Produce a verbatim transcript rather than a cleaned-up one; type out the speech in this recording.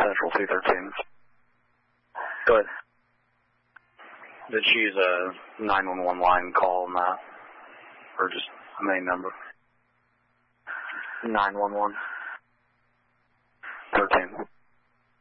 Central two thirteen. Go ahead. Did she use a nine one one line call on that? Or just a main number? nine one one.